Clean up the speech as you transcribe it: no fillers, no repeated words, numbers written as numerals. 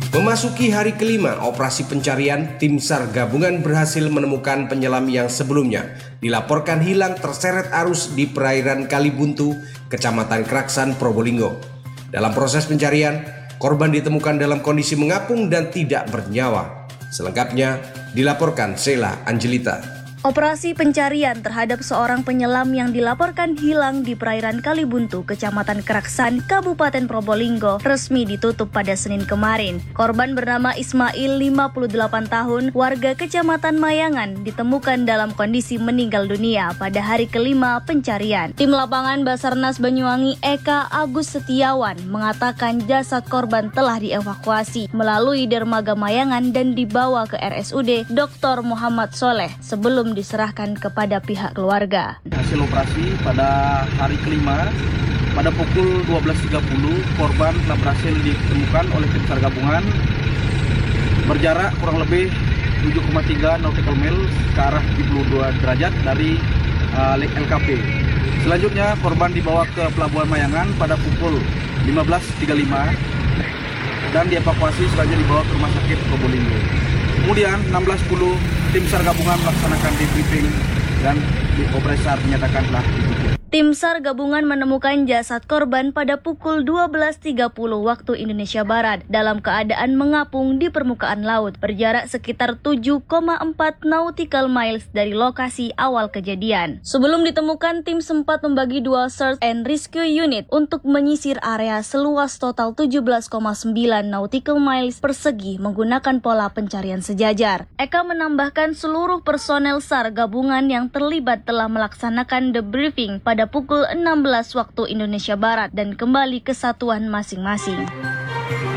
Memasuki hari kelima operasi pencarian, tim SAR gabungan berhasil menemukan penyelam yang sebelumnya dilaporkan hilang terseret arus di perairan Kalibuntu, Kecamatan Kraksan, Probolinggo. Dalam proses pencarian, korban ditemukan dalam kondisi mengapung dan tidak bernyawa. Selengkapnya dilaporkan Sheila Angelita. Operasi pencarian terhadap seorang penyelam yang dilaporkan hilang di perairan Kalibuntu, Kecamatan Kraksan, Kabupaten Probolinggo, resmi ditutup pada Senin kemarin. Korban bernama Ismail, 58 tahun, warga Kecamatan Mayangan, ditemukan dalam kondisi meninggal dunia pada hari kelima pencarian. Tim lapangan Basarnas Banyuwangi Eka Agus Setiawan mengatakan jasad korban telah dievakuasi melalui dermaga Mayangan dan dibawa ke RSUD Dr. Muhammad Soleh sebelum diserahkan kepada pihak keluarga. Hasil operasi pada hari kelima pada pukul 12.30 korban telah berhasil ditemukan oleh tim SAR gabungan berjarak kurang lebih 7,3 nautical mile ke arah 72 derajat dari LKP. Selanjutnya korban dibawa ke Pelabuhan Mayangan pada pukul 15.35 dan dievakuasi selanjutnya dibawa ke Rumah Sakit Probolinggo. Kemudian 16.10 tim SAR gabungan melaksanakan debriefing dan operasi SAR dinyatakan telah ditutup. Tim SAR gabungan menemukan jasad korban pada pukul 12.30 waktu Indonesia Barat dalam keadaan mengapung di permukaan laut berjarak sekitar 7,4 nautical miles dari lokasi awal kejadian. Sebelum ditemukan, tim sempat membagi dua search and rescue unit untuk menyisir area seluas total 17,9 nautical miles persegi menggunakan pola pencarian sejajar. Eka menambahkan seluruh personel SAR gabungan yang terlibat telah melaksanakan debriefing pada pukul 16 waktu Indonesia Barat dan kembali ke satuan masing-masing.